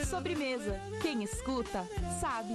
Sobremesa. Quem escuta, sabe.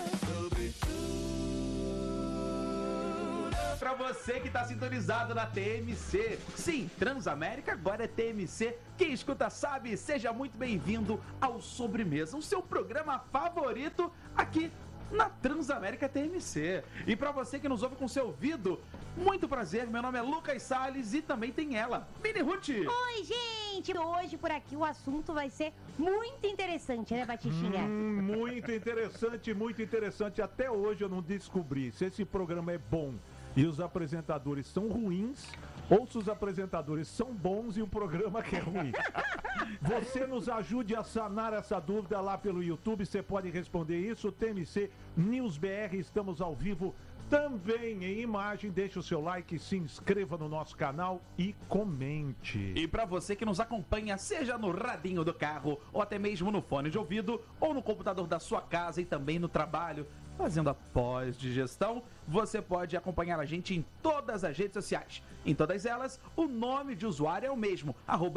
Pra você que tá sintonizado na TMC. Sim, Transamérica agora é TMC. Quem escuta sabe, seja muito bem-vindo ao Sobremesa, o seu programa favorito aqui na Transamérica TMC. E pra você que nos ouve com seu ouvido, muito prazer, meu nome é Lucas Salles e também tem ela, Mini Ruth. Oi, gente! Hoje por aqui o assunto vai ser muito interessante, né, Batistinha? Muito interessante. Até hoje eu não descobri se esse programa é bom e os apresentadores são ruins, ou se os apresentadores são bons e o programa que é ruim. Você nos ajude a sanar essa dúvida lá pelo YouTube, você pode responder isso, TMC News BR, estamos ao vivo também em imagem. Deixe o seu like, se inscreva no nosso canal e comente. E para você que nos acompanha, seja no radinho do carro, ou até mesmo no fone de ouvido, ou no computador da sua casa e também no trabalho, fazendo a pós-digestão, você pode acompanhar a gente em todas as redes sociais. Em todas elas, o nome de usuário é o mesmo,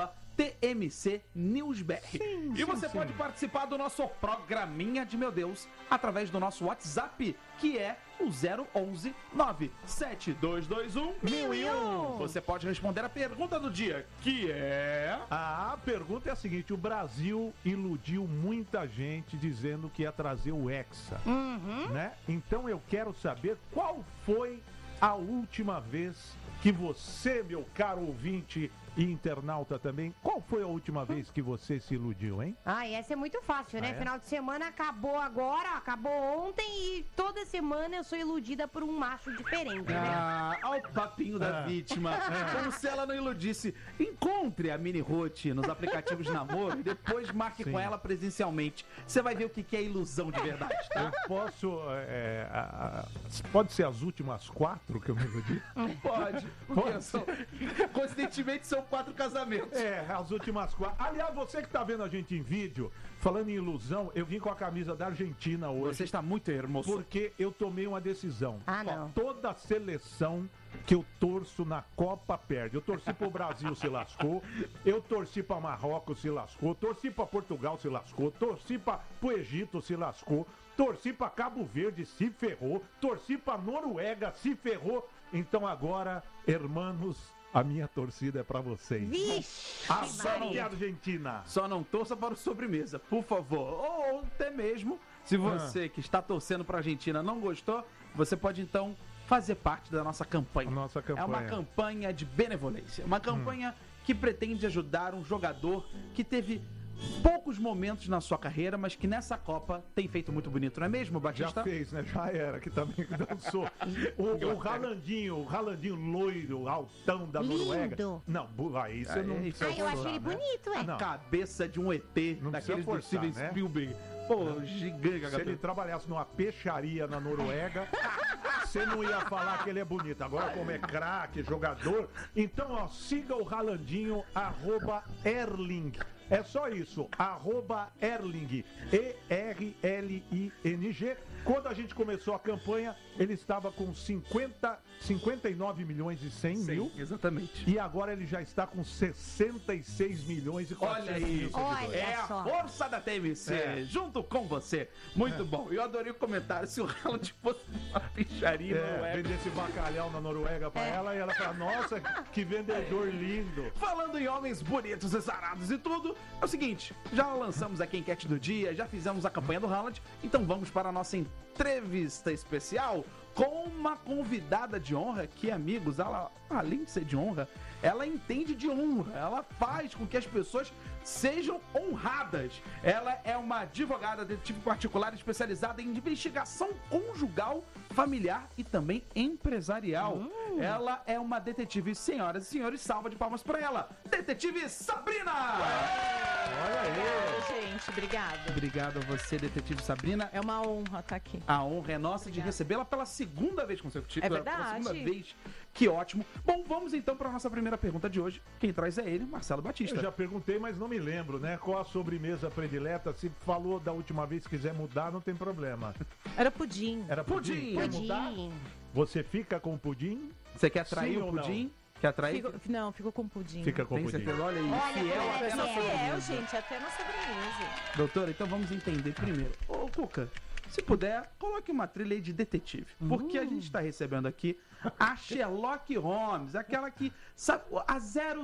@TMC News BR. E você pode participar do nosso programinha de meu Deus através do nosso WhatsApp, que é o 011 97221 1001. Você pode responder a pergunta do dia, que é... A pergunta é a seguinte: o Brasil iludiu muita gente dizendo que ia trazer o Hexa, né? Então eu quero saber qual foi a última vez que você, meu caro ouvinte e internauta também, qual foi a última vez que você se iludiu, hein? Essa é muito fácil, né? É? Final de semana acabou agora, acabou ontem e toda semana eu sou iludida por um macho diferente, né? Olha o papinho da vítima. Como se ela não iludisse. Encontre a Mini Ruth nos aplicativos de namoro e depois marque com ela presencialmente. Você vai ver o que é ilusão de verdade, tá? Eu posso... pode ser as últimas 4 que eu me iludi? Pode. Coincidentemente são 4 casamentos. As últimas 4. Aliás, você que tá vendo a gente em vídeo, falando em ilusão, eu vim com a camisa da Argentina hoje. Você está muito hermoso. Porque eu tomei uma decisão. Não. Toda seleção que eu torço na Copa perde. Eu torci pro Brasil, se lascou. Eu torci pra Marrocos, se lascou. Torci pra Portugal, se lascou. Torci pro Egito, se lascou. Torci pra Cabo Verde, se ferrou. Torci pra Noruega, se ferrou. Então agora, hermanos, a minha torcida é pra vocês. Vixe! A Argentina. Só não torça para o Sobremesa, por favor. Ou até mesmo, se você que está torcendo para a Argentina não gostou, você pode então fazer parte da nossa campanha. É uma campanha de benevolência. Uma campanha que pretende ajudar um jogador que teve poucos momentos na sua carreira, mas que nessa Copa tem feito muito bonito, não é mesmo, Batista? Já fez, né? Já era, que também dançou. O Ralandinho loiro, altão da Noruega. Não, aí você não precisa eu achei ele bonito, A cabeça de um ET, daqueles do Steven Spielberg. Pô, gigante. Se ele trabalhasse numa peixaria na Noruega, você não ia falar que ele é bonito. Agora, como é craque, jogador, então, siga o Ralandinho, @Erling. É só isso, @Erling, ERLING. Quando a gente começou a campanha, ele estava com 59 milhões e 100 mil. Exatamente. E agora ele já está com 66 milhões e 400 mil seguidores. É a força da TMC, junto com você. Muito bom. Eu adorei o comentário, se o Haaland fosse uma peixaria na Noruega. Vendesse bacalhau na Noruega pra ela e ela fala, nossa, que vendedor lindo. Falando em homens bonitos e sarados e tudo, é o seguinte, já lançamos aqui a enquete do dia, já fizemos a campanha do Haaland, então vamos para a nossa entrevista especial com uma convidada de honra que, amigos, ela, além de ser de honra, ela entende de honra, ela faz com que as pessoas sejam honradas. Ela é uma advogada, detetive particular especializada em investigação conjugal, familiar e também empresarial. Ela é uma detetive, senhoras e senhores, salva de palmas para ela, detetive Sabrina! Olha aí! Gente, obrigada. Obrigado a você, detetive Sabrina. É uma honra estar aqui. A honra é nossa de recebê-la pela segunda vez consecutiva. É verdade. Pela segunda vez. Que ótimo. Bom, vamos então para a nossa primeira pergunta de hoje. Quem traz é ele, Marcelo Batista. Eu já perguntei, mas não me lembro, né? Qual a sobremesa predileta? Se falou da última vez, quiser mudar, não tem problema. Era pudim. Era pudim? Quer mudar? Você fica com o pudim? Você quer trair Sim o ou não? pudim? Que atrai. Não, ficou com pudim. Fica com Tem pudim. certeza? Olha aí, Olha, fiel olha, até na fiel, sobremesa. gente, até na sobremesa. Doutora, então vamos entender primeiro. Ô, Cuca, se puder, coloque uma trilha aí de detetive. Porque a gente está recebendo aqui a Sherlock Holmes, aquela que sabe, a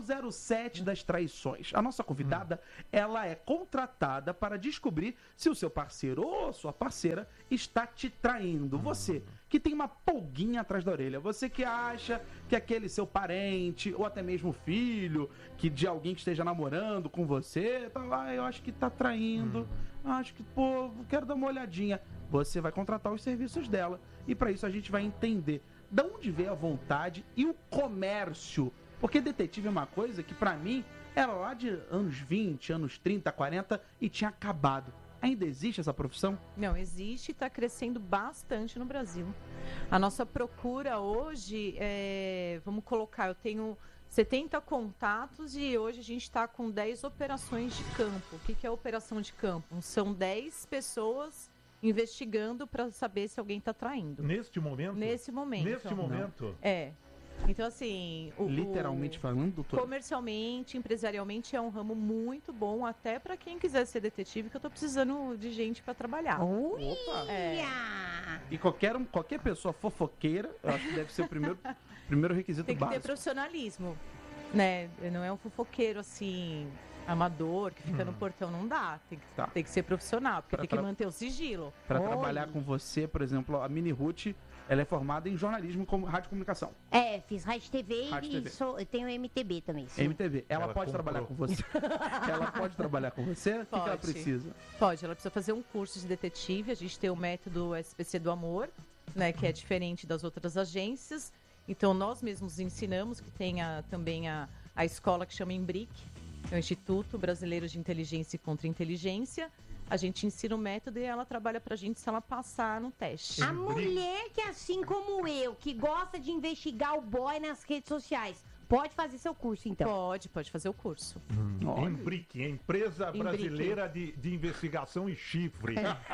007 das traições. A nossa convidada, ela é contratada para descobrir se o seu parceiro ou sua parceira está te traindo. Você que tem uma pulguinha atrás da orelha, você que acha que aquele seu parente ou até mesmo filho, que de alguém que esteja namorando com você, tá lá, eu acho que tá traindo, acho que, pô, quero dar uma olhadinha. Você vai contratar os serviços dela e para isso a gente vai entender de onde veio a vontade e o comércio. Porque detetive é uma coisa que pra mim era lá de anos 20, anos 30, 40 e tinha acabado. Ainda existe essa profissão? Não, existe e está crescendo bastante no Brasil. A nossa procura hoje, vamos colocar, eu tenho 70 contatos e hoje a gente está com 10 operações de campo. O que é operação de campo? São 10 pessoas investigando para saber se alguém está traindo. Neste momento? Nesse momento. Neste momento? É. Então, assim... Literalmente falando, doutor? Comercialmente, empresarialmente, é um ramo muito bom, até para quem quiser ser detetive, que eu estou precisando de gente para trabalhar. Opa! É. E qualquer pessoa fofoqueira, eu acho que deve ser o primeiro requisito Tem que básico. ter profissionalismo, né? Não é um fofoqueiro, assim, amador, que fica no portão, não dá. Tem que ser profissional, porque tem que manter o sigilo. Para trabalhar com você, por exemplo, a Mini Ruth, ela é formada em jornalismo como rádio e comunicação. Fiz Rádio TV e tenho MTB também. Sim. MTV. Ela pode trabalhar com você? Ela pode trabalhar com você? O que ela precisa? Pode, ela precisa fazer um curso de detetive. A gente tem o método SPC do Amor, né, que é diferente das outras agências. Então, nós mesmos ensinamos, que tem também a escola que chama IMBRIC, é o Instituto Brasileiro de Inteligência e Contra-Inteligência. A gente ensina o método e ela trabalha pra gente se ela passar no teste. A mulher que, assim como eu, que gosta de investigar o boy nas redes sociais, pode fazer seu curso, então? Pode fazer o curso. Embrique, Empresa Brasileira de Investigação e Chifre.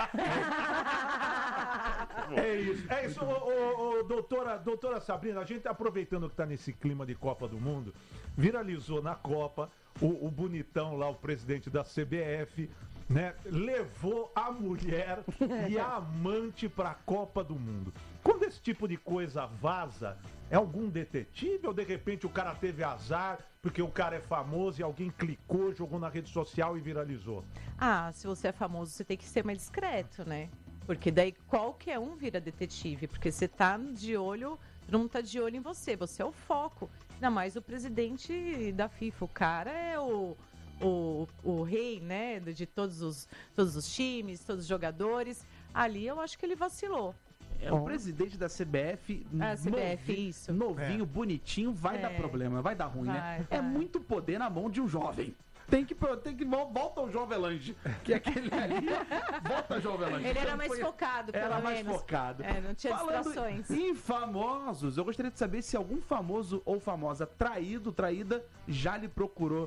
É isso. Doutora Sabrina, a gente aproveitando que está nesse clima de Copa do Mundo, viralizou na Copa o bonitão lá, o presidente da CBF, né, levou a mulher e a amante para a Copa do Mundo. Quando esse tipo de coisa vaza, é algum detetive ou de repente o cara teve azar porque o cara é famoso e alguém clicou, jogou na rede social e viralizou? Se você é famoso, você tem que ser mais discreto, né? Porque daí qualquer um vira detetive, porque você tá de olho, todo mundo tá de olho em você é o foco. Ainda mais o presidente da FIFA, o cara é o rei, né, de todos os times, todos os jogadores. Ali eu acho que ele vacilou. É o presidente da CBF, novinho, bonitinho, vai dar problema, vai dar ruim, né? É muito poder na mão de um jovem. Tem que volta o João Avelange, que aquele ali, volta o João Avelange. Ele era mais focado, pelo menos. Era mais focado. Não tinha distrações. Em famosos, eu gostaria de saber se algum famoso ou famosa traída, já lhe procurou.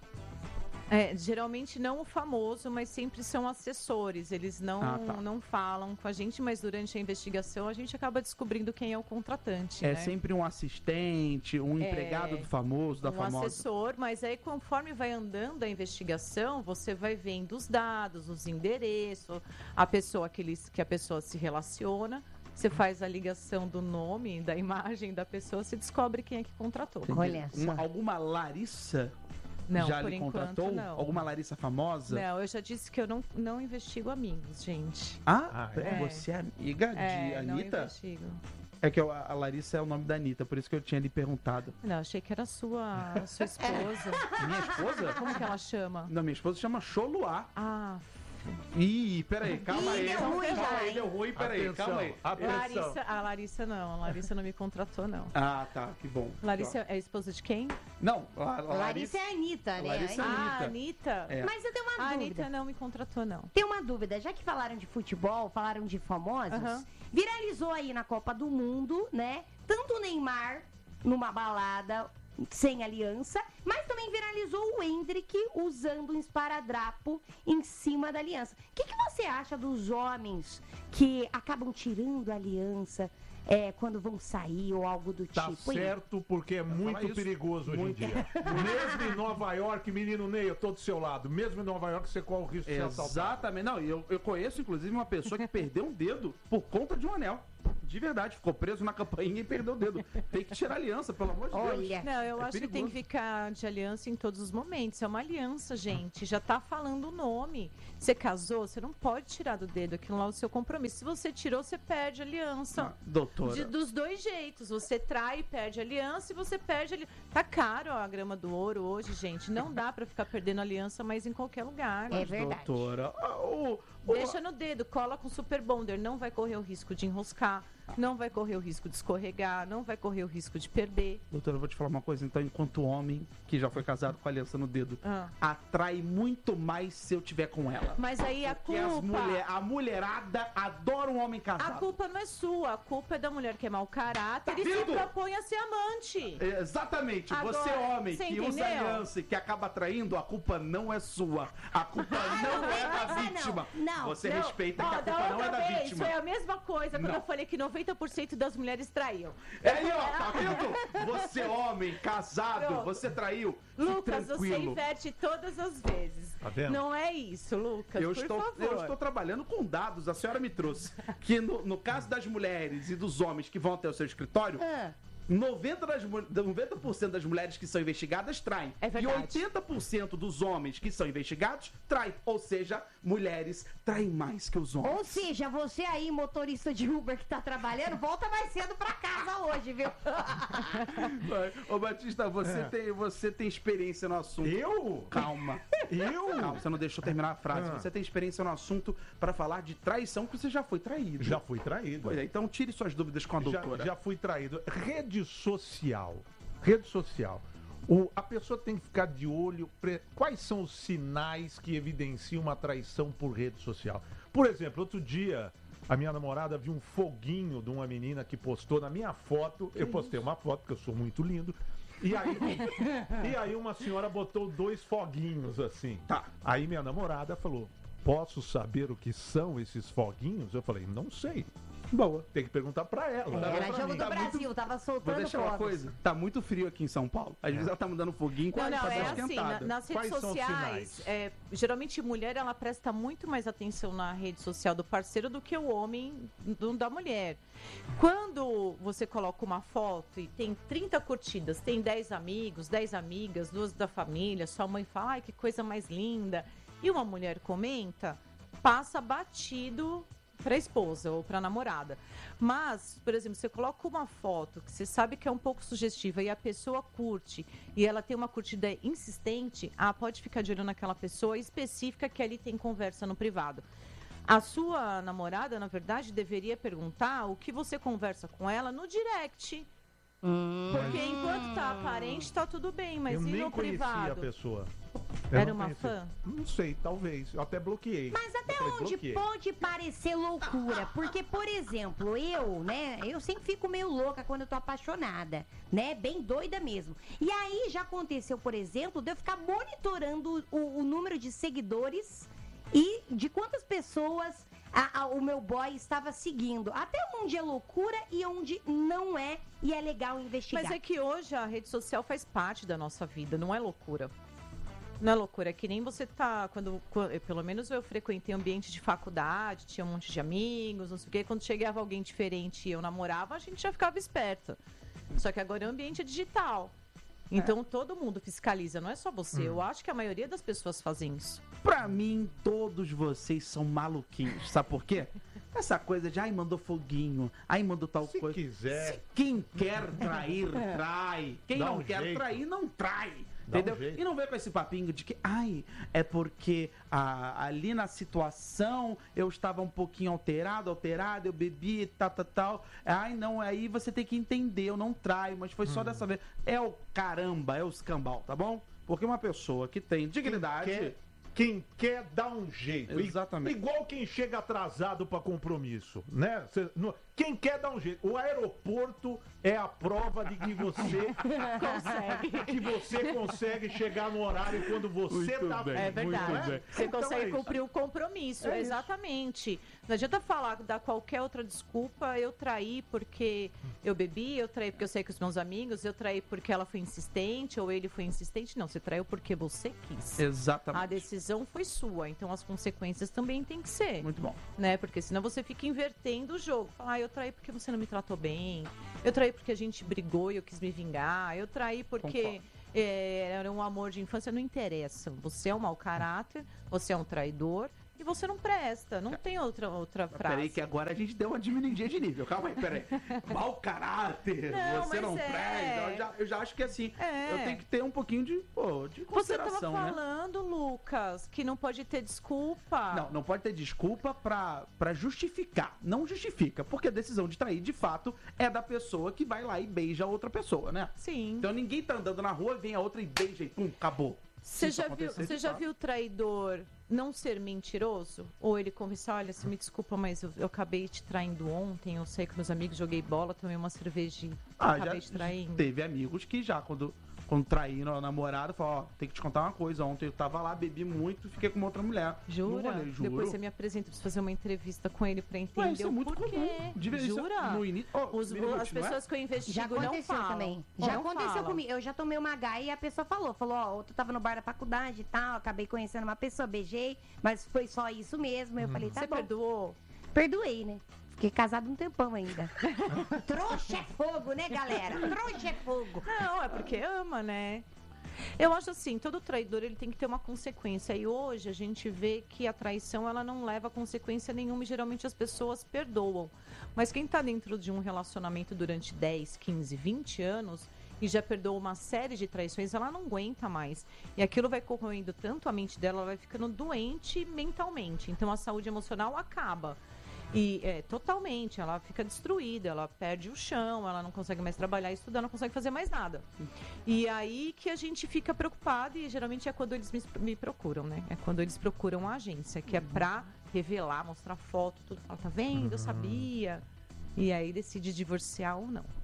Geralmente não o famoso, mas sempre são assessores. Eles não falam com a gente, mas durante a investigação a gente acaba descobrindo quem é o contratante. É sempre um assistente, um empregado do famoso, da famosa. Um assessor, mas aí conforme vai andando a investigação, você vai vendo os dados, os endereços, a pessoa que a pessoa se relaciona. Você faz a ligação do nome, da imagem da pessoa, você descobre quem é que contratou. Olha só. Alguma Larissa? Não, já por lhe enquanto, contratou? não. Alguma Larissa famosa? Não, eu já disse que eu não investigo amigos, gente. Você é amiga de Anitta? Não investigo. É que a Larissa é o nome da Anitta, por isso que eu tinha lhe perguntado. Não, achei que era sua esposa. Minha esposa? Como que ela chama? Não, minha esposa chama Choluá. Ih, peraí, calma aí. Deu ruim, peraí, calma aí. A Larissa não me contratou, não. Tá, que bom. Larissa é a esposa de quem? Não, Larissa é a Anitta, né? Larissa é a Anitta. Mas eu tenho uma dúvida. A Anitta não me contratou, não. Tem uma dúvida, já que falaram de futebol, falaram de famosos, viralizou aí na Copa do Mundo, né? Tanto o Neymar numa balada sem aliança, mas também viralizou o Hendrick usando um esparadrapo em cima da aliança. O que você acha dos homens que acabam tirando a aliança, quando vão sair ou algo do Tá tipo. certo, porque é muito perigoso hoje em dia. Mesmo em Nova York, menino Ney, eu tô do seu lado. Mesmo em Nova York, você corre o risco de ser assaltado. Exatamente. Não, eu conheço, inclusive, uma pessoa que perdeu um dedo por conta de um anel. De verdade, ficou preso na campainha e perdeu o dedo. Tem que tirar a aliança, pelo amor de Deus. Olha. Não, eu acho que tem perigoso. que ficar de aliança em todos os momentos. É uma aliança, gente. Já tá falando o nome. Você casou, você não pode tirar do dedo aquilo lá o seu compromisso. Se você tirou, você perde a aliança. Doutora. Dos dois jeitos. Você trai e perde a aliança e você perde a aliança. Tá caro a grama do ouro hoje, gente. Não dá pra ficar perdendo aliança, mas em qualquer lugar. É verdade. Doutora. Deixa no dedo, cola com super bonder, não vai correr o risco de enroscar, não vai correr o risco de escorregar, não vai correr o risco de perder. Doutora, eu vou te falar uma coisa, então, enquanto homem que já foi casado com a aliança no dedo, atrai muito mais se eu tiver com ela. Mas aí a Porque culpa... a mulherada adora um homem casado. A culpa não é sua, a culpa é da mulher que é mau caráter Tá e se vendo? propõe a ser amante. Exatamente. Agora, você, homem, você que usa entendeu? aliança e que acaba traindo, a culpa não é sua. A culpa não é da vítima. Não. Você Não. respeita que Ó, a da culpa não é outra da vez, vítima. foi a mesma coisa quando Não. eu falei que 90% das mulheres traíam. É aí, ó, tá vendo? Você, homem, casado, Pronto. você traiu. Lucas, você tranquilo. inverte todas as vezes. Tá vendo? Não é isso, Lucas, Eu por estou favor. trabalhando com dados, a senhora me trouxe. Que no caso das mulheres e dos homens que vão até o seu escritório, 90% das mulheres que são investigadas traem. É verdade. E 80% dos homens que são investigados traem. Ou seja, mulheres traem mais que os homens. Ou seja, você aí, motorista de Uber que tá trabalhando, volta mais cedo pra casa hoje, viu? Ô Batista, você tem experiência no assunto. Eu? Calma. Calma, você não deixou terminar a frase. Você tem experiência no assunto para falar de traição, porque você já foi traído. Já fui traído. Pois é, então tire suas dúvidas com a doutora. Já fui traído. Rede social. A pessoa tem que ficar de olho. Quais são os sinais que evidenciam uma traição por rede social? Por exemplo, outro dia, a minha namorada viu um foguinho de uma menina que postou na minha foto. Eu postei uma foto, porque eu sou muito lindo. E aí uma senhora botou 2 foguinhos assim. Tá. Aí minha namorada falou: posso saber o que são esses foguinhos? Eu falei: não sei. Boa. Tem que perguntar pra ela. Era pra jogo mim. do Tá Brasil, muito- tava Vou soltando deixar uma fogos. coisa. Tá muito frio aqui em São Paulo. Às vezes ela tá mandando foguinho Não, pra é dar assim, esquentada. nas redes Quais são os sociais, sinais? geralmente mulher, ela presta muito mais atenção na rede social do parceiro do que o homem da mulher. Quando você coloca uma foto e tem 30 curtidas, tem 10 amigos, 10 amigas, 2 da família, sua mãe fala, ai, que coisa mais linda, e uma mulher comenta, passa batido para esposa ou para namorada. Mas, por exemplo, você coloca uma foto que você sabe que é um pouco sugestiva e a pessoa curte e ela tem uma curtida insistente, pode ficar de olho naquela pessoa específica que ali tem conversa no privado. A sua namorada, na verdade, deveria perguntar o que você conversa com ela no direct. Porque enquanto tá aparente, tá tudo bem, mas Eu e nem no conhecia privado? a pessoa. Eu Era não uma conhecia. fã? Não sei, talvez. Eu até bloqueei. Mas até Eu falei, onde bloqueei. pode parecer loucura? Porque, por exemplo, eu sempre fico meio louca quando eu tô apaixonada, né? Bem doida mesmo. E aí já aconteceu, por exemplo, de eu ficar monitorando o número de seguidores e de quantas pessoas o meu boy estava seguindo. Até onde é loucura e onde não é, e é legal investigar. Mas é que hoje a rede social faz parte da nossa vida, não é loucura. Não é loucura, é que nem você tá, pelo menos eu frequentei ambiente de faculdade, tinha um monte de amigos, não sei o quê, quando chegava alguém diferente e eu namorava, a gente já ficava esperta. Só que agora o ambiente é digital. Então todo mundo fiscaliza, não é só você. Eu acho que a maioria das pessoas fazem isso. Pra mim, todos vocês são maluquinhos. Sabe por quê? Essa coisa de, ai, mandou foguinho, ai, mandou tal Se coisa. quiser. Quem quer trair, trai. Quem Dá não um quer jeito. trair, não trai. Dá um Entendeu? jeito. E não vem com esse papinho de que, ai, é porque ali na situação eu estava um pouquinho alterado, eu bebi, tal. Ai, não, aí você tem que entender, eu não traio, mas foi só dessa vez. É o caramba, é o escambau, tá bom? Porque uma pessoa que tem dignidade, quem quer dá um jeito. Exatamente. Igual quem chega atrasado para compromisso, né? Quem quer dá um jeito. O aeroporto é a prova de que você consegue chegar no horário quando você Muito tá bem. É verdade. bem. Você Então consegue é isso. cumprir o compromisso, É isso. exatamente. Não adianta falar, dar qualquer outra desculpa. Eu traí porque eu bebi, eu traí porque eu saí com os meus amigos, eu traí porque ela foi insistente ou ele foi insistente. Não, você traiu porque você quis. Exatamente. A decisão foi sua, então as consequências também tem que ser. Muito bom. Né? Porque senão você fica invertendo o jogo. Fala, eu traí porque você não me tratou bem. Eu traí porque a gente brigou e eu quis me vingar. Eu traí porque Concordo. era um amor de infância. Não interessa. Você é um mau caráter, você é um traidor e você não presta. Não tem outra frase. Peraí, que agora a gente deu uma diminuidinha de nível. Calma aí, peraí. Mau caráter, Não, você mas não é. presta. Eu já acho que assim, É. eu tenho que ter um pouquinho de Você consideração, tava né? falando, Lucas, que não pode ter desculpa. Não pode ter desculpa pra justificar. Não justifica, porque a decisão de trair, de fato, é da pessoa que vai lá e beija a outra pessoa, né? Sim. Então ninguém tá andando na rua, vem a outra e beija e pum, acabou. Você Isso já viu, acontecer, você de já fato. viu o traidor não ser mentiroso? Ou ele confessar, olha, você me desculpa, mas eu acabei te traindo ontem, eu saí com meus amigos, joguei bola, tomei uma cerveja e acabei te traindo. teve amigos que já, quando traíram a namorada, falaram, ó, tem que te contar uma coisa, ontem eu tava lá, bebi muito, fiquei com uma outra mulher. Jura? No rolê, juro. Depois você me apresenta pra fazer uma entrevista com ele pra entender Ué, isso é o muito porquê. comum. Devia ser Jura? no início. Ó, As Minute, não é? pessoas que eu investigo Já não aconteceu falam. também. Já Não aconteceu falam. comigo. Eu já tomei uma gaia e a pessoa falou, ó, tu tava no bar da faculdade e tal, acabei conhecendo uma pessoa, beijei, mas foi só isso mesmo. Eu falei, tá Você bom. perdoou? Perdoei, né? Fiquei casado um tempão ainda. Trouxa é fogo, né, galera? Trouxa é fogo. Não, é porque ama, né? Eu acho assim, todo traidor ele tem que ter uma consequência. E hoje a gente vê que a traição ela não leva a consequência nenhuma e geralmente as pessoas perdoam. Mas quem tá dentro de um relacionamento durante 10, 15, 20 anos e já perdoou uma série de traições, ela não aguenta mais. E aquilo vai corroendo tanto a mente dela, ela vai ficando doente mentalmente. Então a saúde emocional acaba. E totalmente, ela fica destruída, ela perde o chão, ela não consegue mais trabalhar, estudar, não consegue fazer mais nada. E aí que a gente fica preocupado e geralmente é quando eles me procuram, né? É quando eles procuram a agência, que é pra revelar, mostrar foto, tudo. Fala, tá vendo? Eu sabia. E aí decide divorciar ou não.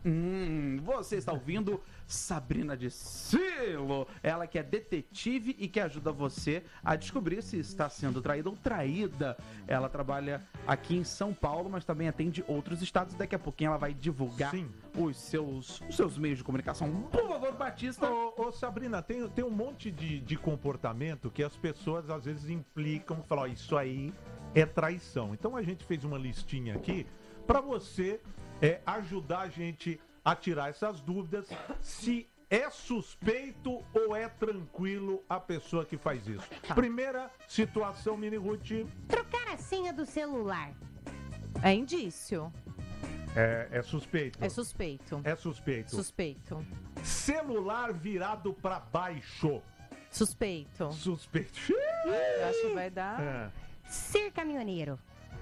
Você está ouvindo Sabrina de Silo, ela que é detetive e que ajuda você a descobrir se está sendo traída ou traída. Ela trabalha aqui em São Paulo, mas também atende outros estados. Daqui a pouquinho ela vai divulgar Sim. os seus meios de comunicação. Por favor, Batista. Ô, Sabrina, tem um monte de comportamento que as pessoas às vezes implicam, falam, ó, isso aí é traição. Então a gente fez uma listinha aqui para você ajudar a gente a tirar essas dúvidas, se é suspeito ou é tranquilo a pessoa que faz isso. Primeira situação, Mini Ruth. Trocar a senha do celular. É indício. É suspeito. É suspeito. É suspeito. Suspeito. Celular virado para baixo. Suspeito. Suspeito. Eu acho que vai dar É. Ser caminhoneiro.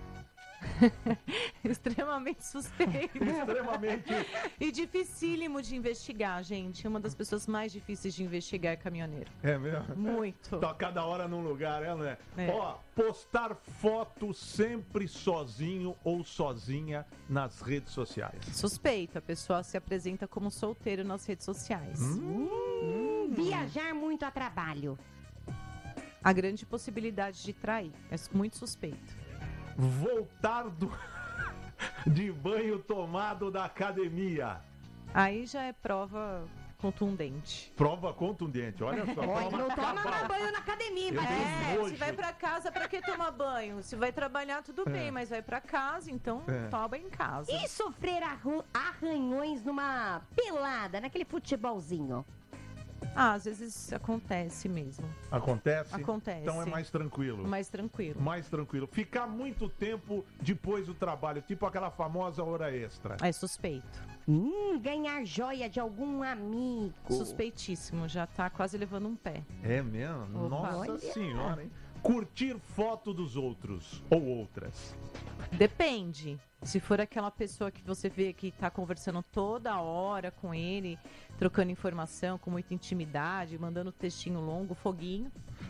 extremamente suspeito. Extremamente. E dificílimo de investigar, gente. Uma das pessoas mais difíceis de investigar é caminhoneiro. É mesmo? Muito. Tá cada hora num lugar, né? É. Ó, postar foto sempre sozinho ou sozinha nas redes sociais. Suspeito. A pessoa se apresenta como solteiro nas redes sociais. Viajar muito a trabalho. A grande possibilidade de trair. É muito suspeito. Voltar de banho tomado da academia. Aí já é prova contundente. Prova contundente, olha só. Olha, prova não toma cabal. banho na academia, Eu Patrícia. tenho nojo. Se vai pra casa, pra que tomar banho? Se vai trabalhar, tudo bem, mas vai pra casa, então toma banho em casa. E sofrer arranhões numa pelada, naquele futebolzinho. Às vezes acontece mesmo. Acontece? Acontece. Então é mais tranquilo. Mais tranquilo. Mais tranquilo. Ficar muito tempo depois do trabalho, tipo aquela famosa hora extra. É suspeito. Ganhar joia de algum amigo. Suspeitíssimo. Já tá quase levando um pé. É mesmo? Opa. Nossa Olha. senhora, hein? Curtir foto dos outros ou outras. Depende. Se for aquela pessoa que você vê que tá conversando toda hora com ele, trocando informação com muita intimidade, mandando textinho longo, foguinho.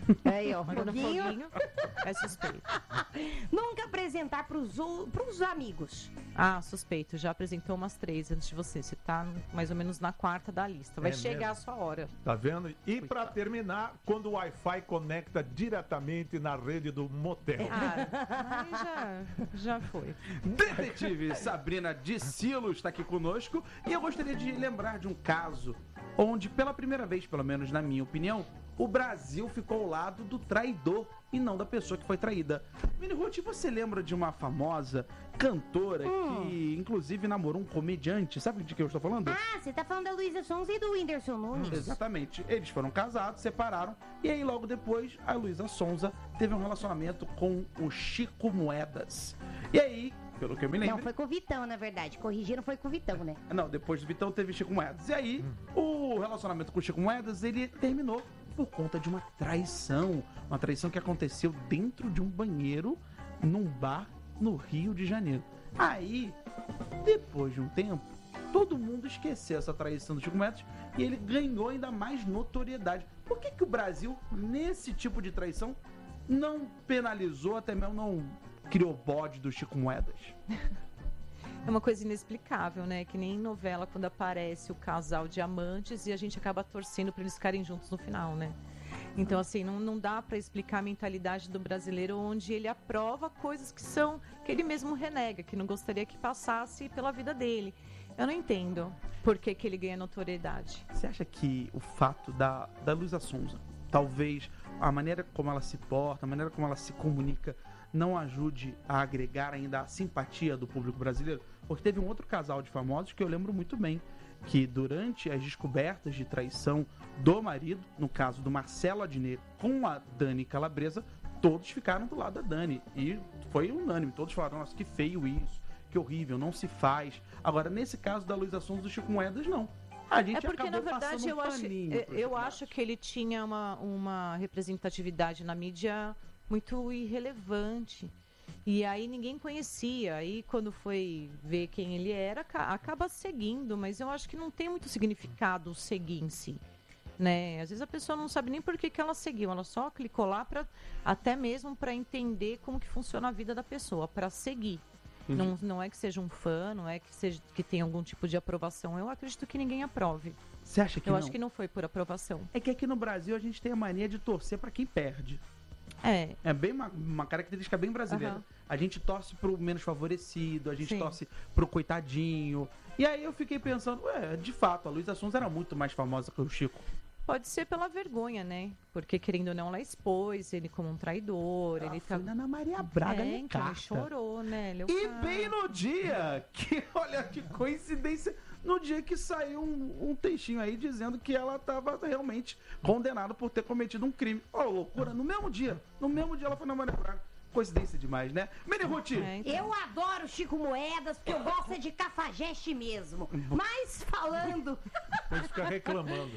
Aí, ó, Mandando foguinho. foguinho, é suspeito. Nunca apresentar pros amigos. Ah, suspeito. Já apresentou umas 3 antes de você. Você tá mais ou menos na 4ª da lista. Vai É chegar mesmo? a sua hora. Tá vendo? E pra terminar, quando o Wi-Fi conecta diretamente na rede do motel. Ah, aí já foi. Detetive Sabrina de Silo está aqui conosco e eu gostaria de lembrar de um caso onde, pela primeira vez, pelo menos na minha opinião, o Brasil ficou ao lado do traidor e não da pessoa que foi traída. Mini Ruth, você lembra de uma famosa cantora que, inclusive, namorou um comediante? Sabe de que eu estou falando? Ah, você tá falando da Luísa Sonza e do Whindersson Nunes. Exatamente. Eles foram casados, separaram, e aí logo depois a Luísa Sonza teve um relacionamento com o Chico Moedas. E aí, pelo que eu me lembro... Não, foi com o Vitão, na verdade. Corrigiram, foi com o Vitão, né? Não, depois do Vitão teve Chico Moedas. E aí, o relacionamento com o Chico Moedas, ele terminou por conta de uma traição. Uma traição que aconteceu dentro de um banheiro, num bar, no Rio de Janeiro. Aí, depois de um tempo, todo mundo esqueceu essa traição do Chico Moedas e ele ganhou ainda mais notoriedade. Por que o Brasil, nesse tipo de traição, não penalizou, até mesmo não criou bode do Chico Moedas? É uma coisa inexplicável, né? Que nem em novela, quando aparece o casal de amantes e a gente acaba torcendo para eles ficarem juntos no final, né? Então, assim, não dá para explicar a mentalidade do brasileiro onde ele aprova coisas que ele mesmo renega, que não gostaria que passasse pela vida dele. Eu não entendo por que ele ganha notoriedade. Você acha que o fato da Luísa Sonza, talvez a maneira como ela se porta, a maneira como ela se comunica, não ajude a agregar ainda a simpatia do público brasileiro? Porque teve um outro casal de famosos que eu lembro muito bem, que durante as descobertas de traição do marido, no caso do Marcelo Adnet com a Dani Calabresa, todos ficaram do lado da Dani. E foi unânime, todos falaram, nossa, que feio isso, que horrível, não se faz. Agora, nesse caso da Luísa Sonza e do Chico Moedas, não. A gente É porque, na acabou verdade, passando eu um acho, paninho pros eu caras. acho que ele tinha uma representatividade na mídia muito irrelevante. E aí ninguém conhecia. Aí quando foi ver quem ele era, acaba seguindo. Mas eu acho que não tem muito significado seguir em si. Né? Às vezes a pessoa não sabe nem por que ela seguiu. Ela só clicou lá até mesmo para entender como que funciona a vida da pessoa, para seguir. Não é que seja um fã, não é que tenha algum tipo de aprovação. Eu acredito que ninguém aprove. Você acha que Eu não? acho que não foi por aprovação. É que aqui no Brasil a gente tem a mania de torcer pra quem perde. É. É bem uma característica bem brasileira. Aham. A gente torce pro menos favorecido, a gente Sim. torce pro coitadinho. E aí eu fiquei pensando, de fato, a Luísa Sonza era muito mais famosa que o Chico. Pode ser pela vergonha, né? Porque, querendo ou não, ela expôs ele como um traidor. Ela Ele foi tá... na Ana Maria Braga, né, então, ele carta. chorou, né? Ele é o E cara. bem no dia que, olha que coincidência, no dia que saiu um textinho aí dizendo que ela estava realmente condenada por ter cometido um crime. Ó, loucura, no mesmo dia ela foi na Maria Braga. Coincidência demais, né? Mini Ruth, Então. Eu adoro Chico Moedas, porque eu gosto é de cafajeste mesmo. Mas falando... Depois fica reclamando.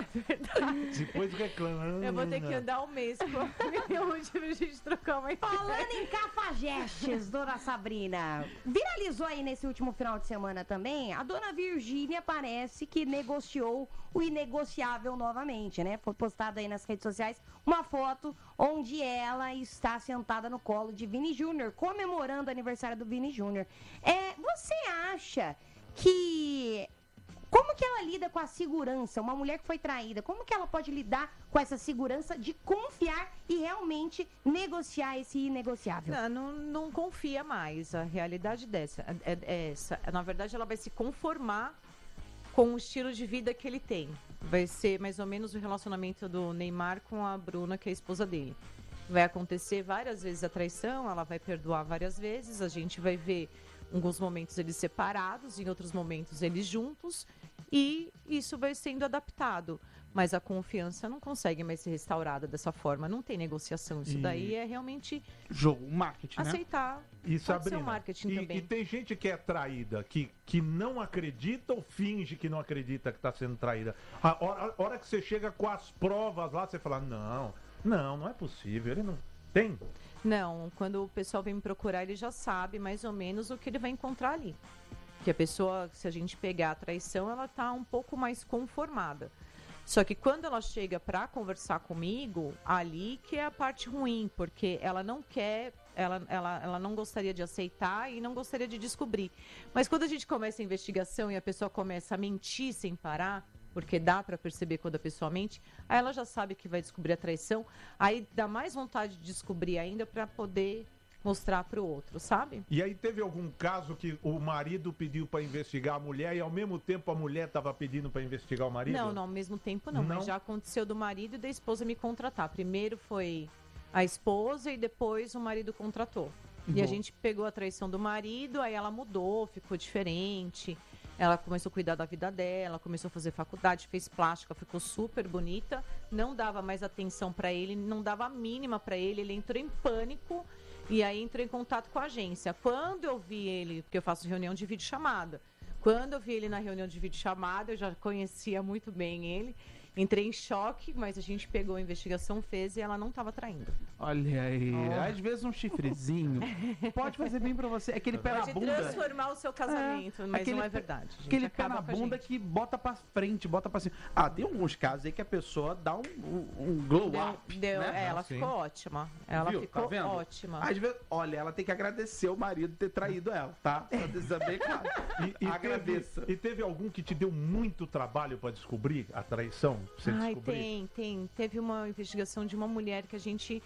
Depois reclamando. Eu vou ter que andar um mês com a minha última pra gente trocar uma ideia. Falando em cafajestes, dona Sabrina, viralizou aí nesse último final de semana também, a dona Virgínia parece que negociou o inegociável novamente, né? Foi postada aí nas redes sociais uma foto onde ela está sentada no colo de Vini Júnior, comemorando o aniversário do Vini Júnior. Você acha que... Como que ela lida com a segurança? Uma mulher que foi traída, como que ela pode lidar com essa segurança de confiar e realmente negociar esse inegociável? Não confia mais. A realidade é essa. Na verdade, ela vai se conformar com o estilo de vida que ele tem. Vai ser mais ou menos o relacionamento do Neymar com a Bruna, que é a esposa dele. Vai acontecer várias vezes a traição, ela vai perdoar várias vezes, a gente vai ver em alguns momentos eles separados, em outros momentos eles juntos, e isso vai sendo adaptado. Mas a confiança não consegue mais ser restaurada dessa forma, não tem negociação. Isso daí é realmente jogo, marketing, né? aceitar. E Pode Sabrina, ser um marketing também. e tem gente que é traída, que não acredita ou finge que não acredita que está sendo traída. A hora que você chega com as provas lá, você fala, não é possível, ele não... Tem? Não, quando o pessoal vem me procurar, ele já sabe mais ou menos o que ele vai encontrar ali. Que a pessoa, se a gente pegar a traição, ela tá um pouco mais conformada. Só que quando ela chega para conversar comigo, ali que é a parte ruim, porque ela não quer, ela não gostaria de aceitar e não gostaria de descobrir. Mas quando a gente começa a investigação e a pessoa começa a mentir sem parar, porque dá para perceber quando a pessoa mente, aí ela já sabe que vai descobrir a traição, aí dá mais vontade de descobrir ainda para poder mostrar para o outro, sabe? E aí teve algum caso que o marido pediu para investigar a mulher e ao mesmo tempo a mulher estava pedindo para investigar o marido? Não, ao mesmo tempo não, mas já aconteceu do marido e da esposa me contratar. Primeiro foi a esposa e depois o marido contratou. E a gente pegou a traição do marido, aí ela mudou, ficou diferente. Ela começou a cuidar da vida dela, começou a fazer faculdade, fez plástica, ficou super bonita. Não dava mais atenção para ele, não dava a mínima para ele. Ele entrou em pânico e aí entrou em contato com a agência. Quando eu vi ele, porque eu faço reunião de videochamada, quando eu vi ele na reunião de videochamada, eu já conhecia muito bem ele. Entrei em choque, mas a gente pegou a investigação, fez e ela não estava traindo. Olha aí, às vezes um chifrezinho pode fazer bem pra você. Aquele pé na Pode bunda. transformar o seu casamento, mas não é verdade. Gente. Aquele pé Acaba na com a bunda gente. que bota pra frente, bota pra cima. Tem alguns casos aí que a pessoa dá um glow up. Né? Ela ficou ótima. Ela Viu? ficou Tá vendo? ótima. Às vezes, olha, ela tem que agradecer o marido ter traído ela, tá? Pra dizer bem claro. Agradeça. E teve algum que te deu muito trabalho para descobrir a traição? Pra você descobrir? Tem. Teve uma investigação de uma mulher que a gente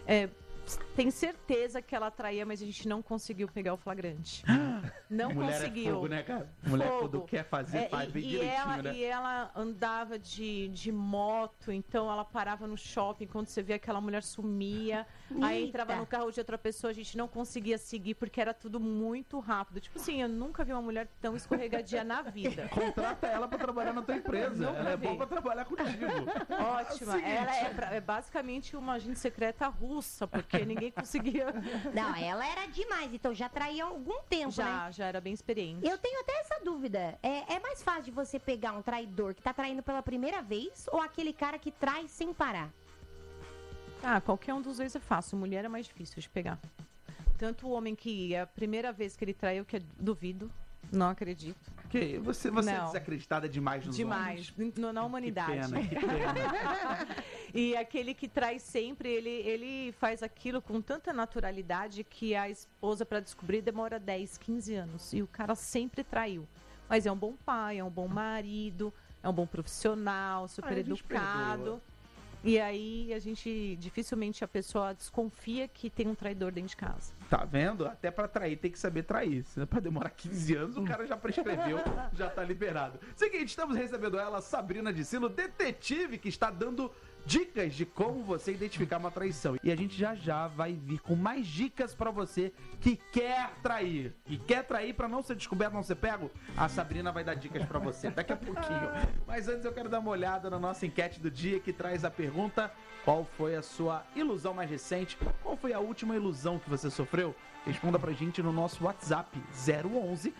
tem certeza que ela traía, mas a gente não conseguiu pegar o flagrante. Não Mulher conseguiu. É fogo, né, cara? Mulher Fogo. quando quer fazer, faz bem e direitinho, né? E ela andava de moto, então ela parava no shopping, quando você via aquela mulher sumia, aí entrava no carro de outra pessoa, a gente não conseguia seguir, porque era tudo muito rápido. Tipo assim, eu nunca vi uma mulher tão escorregadia na vida. Contrata ela pra trabalhar na tua empresa. Nunca Ela é vi. boa pra trabalhar contigo. Ótima. Ela é basicamente uma agente secreta russa, porque ninguém conseguia. Não, ela era demais, então já traía há algum tempo, né? Já era bem experiente. Eu tenho até essa dúvida. É mais fácil de você pegar um traidor que tá traindo pela primeira vez ou aquele cara que trai sem parar? Qualquer um dos dois é fácil. Mulher é mais difícil de pegar. Tanto o homem que é a primeira vez que ele traiu, que duvido, não acredito. Que você é Não. desacreditada demais nos homens. Demais, na humanidade. Que pena. E aquele que trai sempre, ele faz aquilo com tanta naturalidade que a esposa, para descobrir, demora 10, 15 anos. E o cara sempre traiu. Mas é um bom pai, é um bom marido, é um bom profissional, super educado. E aí, dificilmente a pessoa desconfia que tem um traidor dentro de casa. Tá vendo? Até pra trair tem que saber trair. Se não é pra demorar 15 anos, o cara já prescreveu, já tá liberado. Seguinte, estamos recebendo ela, Sabrina de Silo, detetive, que está dando dicas de como você identificar uma traição. E a gente já vai vir com mais dicas pra você que quer trair. E quer trair pra não ser descoberto, não ser pego? A Sabrina vai dar dicas pra você daqui a pouquinho. Mas antes eu quero dar uma olhada na nossa enquete do dia, que traz a pergunta: qual foi a sua ilusão mais recente? Qual foi a última ilusão que você sofreu? Responda pra gente no nosso WhatsApp 011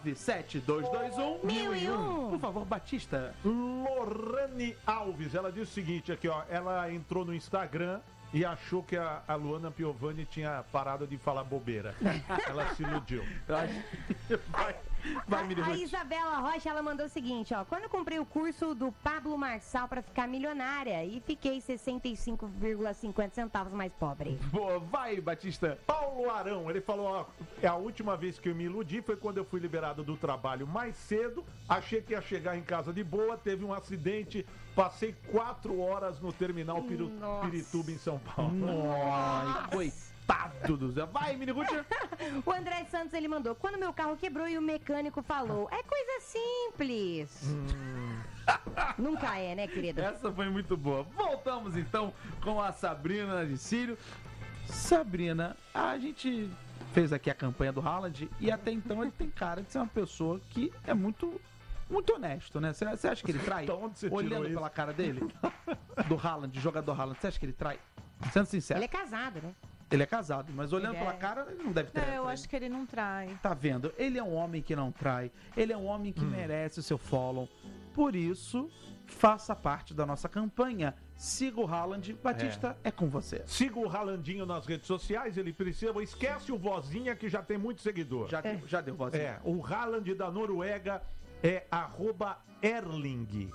97221 1001. Por favor, Batista. Lorane Alves, ela disse o seguinte aqui, ó. Ela entrou no Instagram e achou que a Luana Piovani tinha parado de falar bobeira. Ela se iludiu. Vai, Miri A Ruth. Isabela Rocha, ela mandou o seguinte, ó. Quando eu comprei o curso do Pablo Marçal pra ficar milionária e fiquei 65,50 centavos mais pobre. Boa, vai, Batista. Paulo Arão, ele falou, ó, a última vez que eu me iludi foi quando eu fui liberado do trabalho mais cedo, achei que ia chegar em casa de boa, teve um acidente, passei 4 horas no terminal Pirituba em São Paulo. Ai, coitado do Zé. Vai, Miri Ruth. O André Santos, ele mandou, quando meu carro quebrou e o mecânico falou, é coisa simples. Nunca é, né, querido? Essa foi muito boa. Voltamos então com a Sabrina de Círio. Sabrina, a gente fez aqui a campanha do Haaland e até então ele tem cara de ser uma pessoa que é muito honesto, né? Você acha que ele trai? Então, onde você tirou Olhando isso? pela cara dele, do Haaland, jogador Haaland, você acha que ele trai? Sendo sincero, Ele é casado, né? ele é casado, mas olhando Ele é. pela cara, ele não deve ter. Eu acho que ele não trai. Tá vendo? Ele é um homem que não trai. Ele é um homem que merece o seu follow. Por isso, faça parte da nossa campanha. Siga o Haaland. Batista, é com você. Siga o Ralandinho nas redes sociais, ele precisa, esquece o Vozinha que já tem muito seguidor. Já deu vozinha. O Haaland da Noruega é @Erling.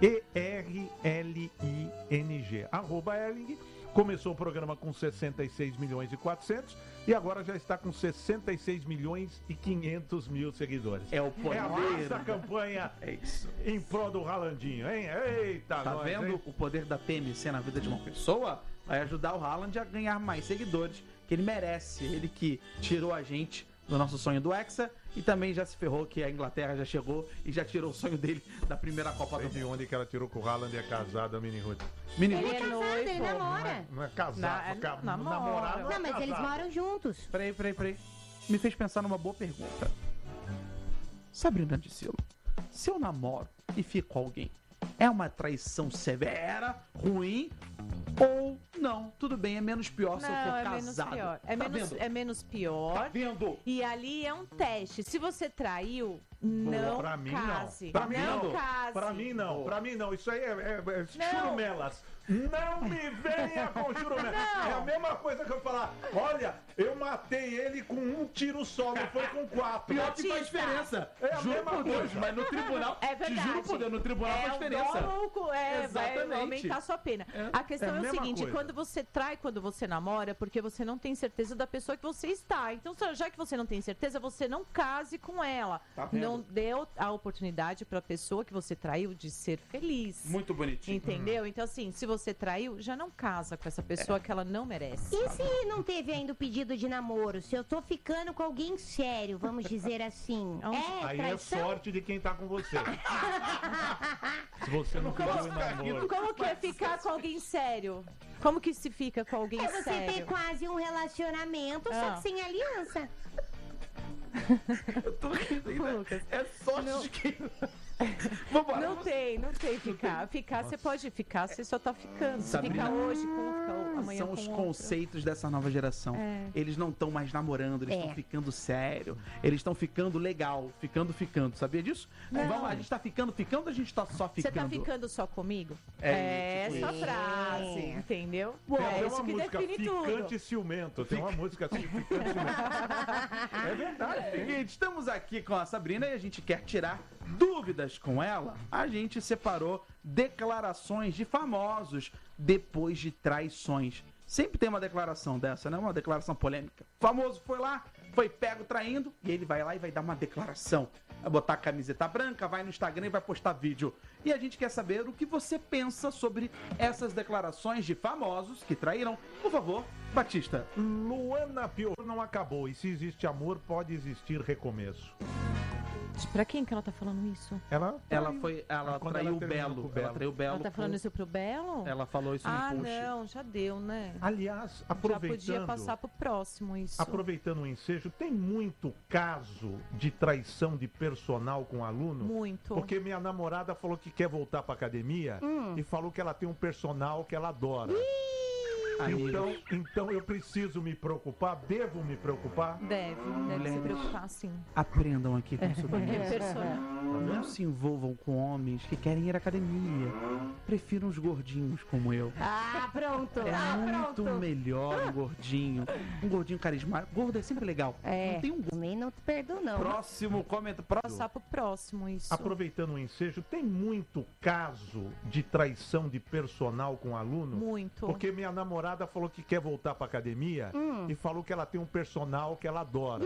ERLING. @Erling. Começou o programa com 66 milhões e 400 e agora já está com 66 milhões e 500 mil seguidores. É o poder. É a nossa campanha em prol do Haalandinho, hein? Eita, Tá nós, vendo hein? o poder da PMC na vida de uma pessoa? Vai ajudar o Haaland a ganhar mais seguidores, que ele merece. Ele que tirou a gente do nosso sonho do Hexa e também já se ferrou que a Inglaterra já chegou e já tirou o sonho dele da primeira Copa do Sei de Mundo. onde que ela tirou que o Haaland é casado, a Mini Ruth. Mini Ele Ruth, é noivo. Ele namora. Não é casado, namora. namorado. Não, mas eles moram juntos. peraí. Me fez pensar numa boa pergunta. Sabrina Dicilo, se eu namoro e fico com alguém, é uma traição severa, ruim ou não? Tudo bem, é menos pior se eu Não, for é menos casado. pior. Tá vendo? É menos pior. Tá vendo? E ali é um teste. Se você traiu, não Pra mim case. não. Pra mim não não. case. Pra mim não. Pra mim não. Isso aí é Não. churumelas. Não me venha com churumelas. Não. É a mesma coisa que eu falar. Olha, eu matei ele com um tiro só, não foi com 4. Pior que faz Batista. diferença. É a Juro mesma por Deus, coisa. mas no tribunal. É verdade. Te juro por Deus, no tribunal faz diferença. Vai Exatamente. aumentar a sua pena. A questão É a é o mesma seguinte, coisa. quando você trai, quando você namora, porque você não tem certeza da pessoa que você está. Então, já que você não tem certeza, você não case com ela. Tá vendo? Não deu a oportunidade para a pessoa que você traiu de ser feliz. Muito bonitinho. Entendeu? Então, assim, se você traiu, já não casa com essa pessoa que ela não merece. E se não teve ainda o pedido de namoro? Se eu tô ficando com alguém sério, vamos dizer assim. Aonde- É Aí é traição? sorte de quem tá com você. Se você não pediu em namoro. Como que é ficar com alguém sério? Como que se fica com alguém É você ter sério? quase um relacionamento, só Ah. que sem aliança. Eu tô rindo ainda. Lucas, É sorte não- de quem. Vambora. Não tem ficar. Ficar, você pode ficar, você só tá ficando. Se Sabrina, ficar hoje com um, fica amanhã São com os outro. conceitos dessa nova geração. É. Eles não estão mais namorando, eles estão É. ficando sério. Eles estão ficando legal, ficando. Sabia disso? Não. Vamos lá, a gente tá ficando ou a gente tá só Você ficando? tá ficando só comigo? É, tipo essa isso. frase, entendeu? Tem É até isso uma que música, define Ficante tudo. Ciumento. Tem uma música assim, Ficante Ciumento. É verdade. Seguinte, estamos aqui com a Sabrina e a gente quer tirar dúvidas com ela. A gente separou declarações de famosos depois de traições. Sempre tem uma declaração dessa, né? Uma declaração polêmica. O famoso foi lá, foi pego traindo, e ele vai lá e vai dar uma declaração. Vai botar a camiseta branca, vai no Instagram e vai postar vídeo. E a gente quer saber o que você pensa sobre essas declarações de famosos que traíram. Por favor, Batista. Luana Pior não acabou. E se existe amor, pode existir recomeço. Pra quem que ela tá falando isso? Ela traiu. traiu Quando o ela terminou Belo. com o Belo. Ela traiu o Belo. Ela tá falando isso pro Belo? Ela falou isso Ah, no post. não, já deu, né? Aliás, Já podia aproveitando, passar pro próximo isso. aproveitando o ensejo, tem muito caso de traição de personal com aluno? Muito. Porque minha namorada falou que quer voltar pra academia e falou que ela tem um personal que ela adora. Então eu preciso me preocupar, devo me preocupar? Deve se Mulheres. preocupar sim. Aprendam aqui com o Porque sobrinho. personal. Não se envolvam com homens que querem ir à academia. Prefiram os gordinhos como eu. Ah, pronto. É muito melhor um gordinho. Um gordinho carismático. Gordo é sempre legal. É, Não tem um gordo. também não te perdoo, não. Próximo comentário. Passar pro próximo isso. Aproveitando o ensejo, tem muito caso de traição de personal com aluno? Muito. Porque minha namorada falou que quer voltar pra academia e falou que ela tem um personal que ela adora.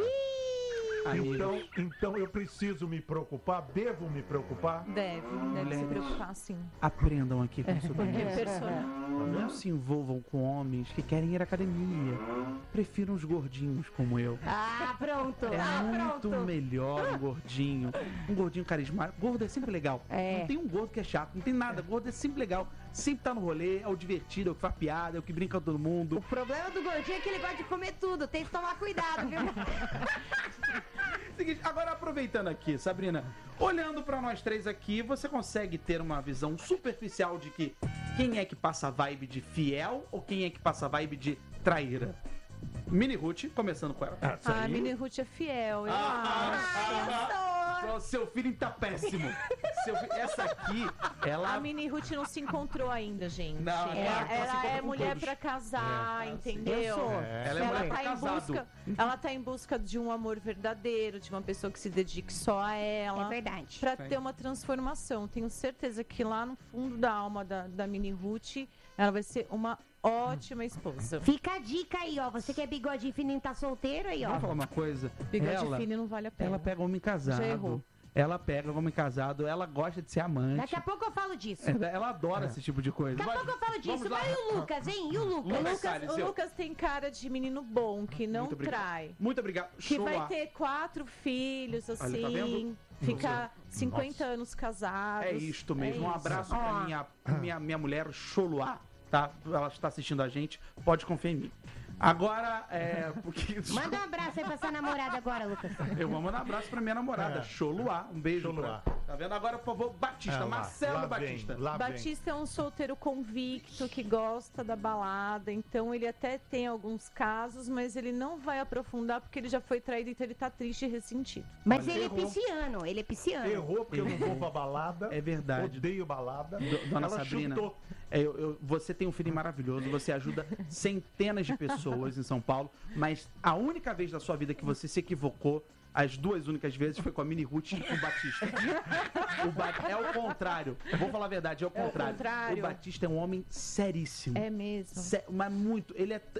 Então eu preciso me preocupar, devo me preocupar? Deve se Mulheres. preocupar sim. Aprendam aqui com o Porque sobrinho. personal. Não se envolvam com homens que querem ir à academia. Prefiram os gordinhos como eu. Ah, pronto. É muito melhor um gordinho. Um gordinho carismático. Gordo é sempre legal. É. Não tem um gordo que é chato. Não tem nada. Gordo é sempre legal. Sempre tá no rolê. É o divertido, é o que faz piada, é o que brinca com todo mundo. O problema do gordinho é que ele gosta de comer tudo. Tem que tomar cuidado, viu? Seguinte, agora aproveitando aqui, Sabrina, olhando pra nós três aqui, você consegue ter uma visão superficial de que quem é que passa a vibe de fiel ou quem é que passa a vibe de traíra? Mini Ruth, começando com ela. A Mini Ruth é fiel, eu acho. Falou, seu feeling tá péssimo. Essa aqui, ela... A Mini Ruth não se encontrou ainda, gente. Não, ela é mulher pra casar, entendeu? Eu sou. Ela é mulher pra casado. Ela tá em busca de um amor verdadeiro, de uma pessoa que se dedique só a ela. É verdade. Pra ter uma transformação. Tenho certeza que lá no fundo da alma da Mini Ruth, ela vai ser uma ótima esposa. Fica a dica aí, ó. Você que é bigodinho fininho, tá solteiro aí, ó. Vamos falar uma coisa? Bigode filho não vale a pena. Ela pega homem casado. Já errou. Ela pega homem casado, ela gosta de ser amante. Daqui a pouco eu falo disso. Ela adora esse tipo de coisa. Daqui a pouco eu falo disso. Vai o Lucas, hein? E o Lucas? O Lucas tem cara de menino bom, que não Muito obrigado. trai. Muito obrigado. Que Show vai lá. ter 4 filhos, Olha, tá assim. vendo? Ficar 50 anos casados. É isto mesmo. Um isso. abraço pra minha mulher, Xoluá, tá? Ela está assistindo a gente, pode confiar em mim. Agora, porque... Manda um abraço aí pra sua namorada agora, Lucas. Eu vou mandar um abraço pra minha namorada, Xoluá. Um beijo. Xoluá. Tá vendo? Agora, por favor, Batista, Marcelo Batista. Batista é um solteiro convicto que gosta da balada, então ele até tem alguns casos, mas ele não vai aprofundar porque ele já foi traído, então ele tá triste e ressentido. Mas Olha, ele errou. é pisciano. Errou porque eu não vou pra balada. É verdade. Odeio balada. Dona Ela Sabrina, chutou. você tem um feeling maravilhoso, você ajuda centenas de pessoas em São Paulo, mas a única vez da sua vida que você se equivocou, as 2 únicas vezes, foi com a Mini Ruth e com o Batista. É o contrário. Eu vou falar a verdade, é o contrário. O Batista é um homem seríssimo. É mesmo. Mas muito.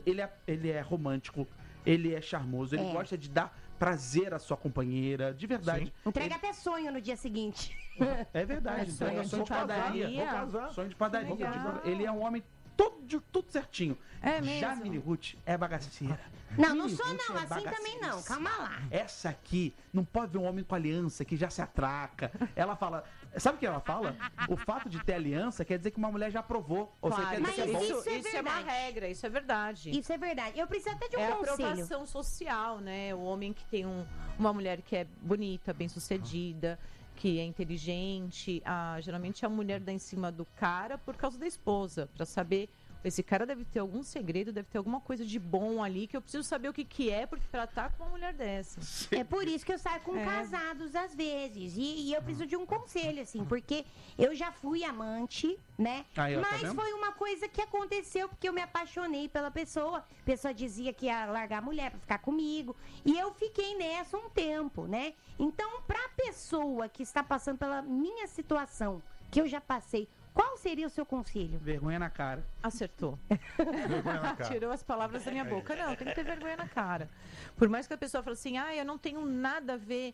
Ele é romântico, ele é charmoso, ele gosta de dar prazer à sua companheira, de verdade. Sim. Entrega até sonho no dia seguinte. É verdade. sonho de padaria. Vou casar. Sonho de padaria. Legal. Ele é um homem tudo certinho. É mesmo. Já a Mini Ruth é bagaceira. Não Mini sou Ruth não, é assim bagaceira. também não. Calma lá. Essa aqui, não pode ver um homem com aliança que já se atraca. Ela fala... Sabe o que ela fala? O fato de ter aliança quer dizer que uma mulher já aprovou. Ou Claro, você quer dizer que é mas bom. isso é isso é uma verdade. regra, isso é verdade. Isso é verdade. Eu preciso até de um É a conselho. aprovação social, né? O homem que tem uma mulher que é bonita, bem-sucedida, que é inteligente. Geralmente a mulher dá em cima do cara por causa da esposa, pra saber... Esse cara deve ter algum segredo, deve ter alguma coisa de bom ali que eu preciso saber o que é, porque pra estar com uma mulher dessa. É por isso que eu saio com casados às vezes. E eu preciso de um conselho, assim, porque eu já fui amante, né? Aí, ó, tá Mas vendo? foi uma coisa que aconteceu porque eu me apaixonei pela pessoa. A pessoa dizia que ia largar a mulher pra ficar comigo. E eu fiquei nessa um tempo, né? Então, pra pessoa que está passando pela minha situação, que eu já passei, qual seria o seu conselho? Vergonha na cara. Acertou. Vergonha na cara. Tirou as palavras da minha boca. Não, tem que ter vergonha na cara. Por mais que a pessoa fale assim, eu não tenho nada a ver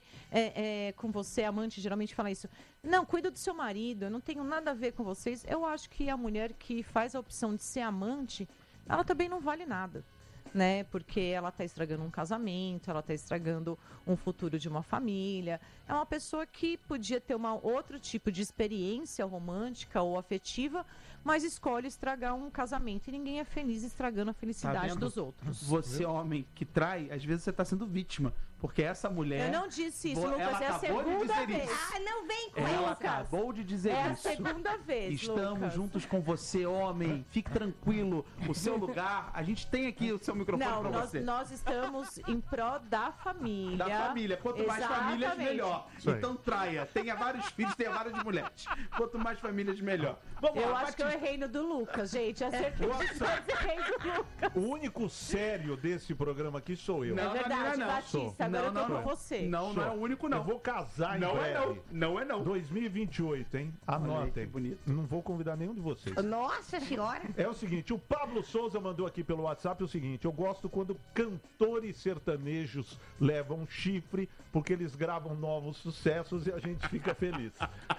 com você, amante geralmente fala isso. Não, cuida do seu marido, eu não tenho nada a ver com vocês. Eu acho que a mulher que faz a opção de ser amante, ela também não vale nada. Né? Porque ela está estragando um casamento, ela está estragando um futuro de uma família. É uma pessoa que podia ter outro tipo de experiência romântica ou afetiva, mas escolhe estragar um casamento e ninguém é feliz estragando a felicidade vendo? dos outros. Você, homem que trai, às vezes você tá sendo vítima. Porque essa mulher... Eu não disse isso, Ela Lucas, é a acabou de segunda dizer vez. isso. Não vem com Ela essa. acabou de dizer É a isso. segunda vez, Estamos Lucas. juntos com você, homem. Fique tranquilo. O seu lugar, a gente tem aqui o seu microfone Não, pra você. nós estamos em pró da família. Da família. Quanto mais famílias, Exatamente. melhor. Isso aí. Então traia. Tenha vários filhos, tenha várias mulheres. Quanto mais famílias, melhor. Vamos Eu lá, acho que eu Batista. errei no do Lucas, gente. Acertei Nossa. errei do Lucas. O único sério desse programa aqui sou eu. Não, É verdade, não. Batista. Agora eu tô com você. Não, não é o único, não. Eu vou casar em Não é breve. não. Não é não. 2028, hein? Olha aí, que Anotem. bonito. Não vou convidar nenhum de vocês. Nossa senhora. É o seguinte, o Pablo Souza mandou aqui pelo WhatsApp o seguinte: eu gosto quando cantores sertanejos levam chifre, porque eles gravam novos sucessos e a gente fica feliz.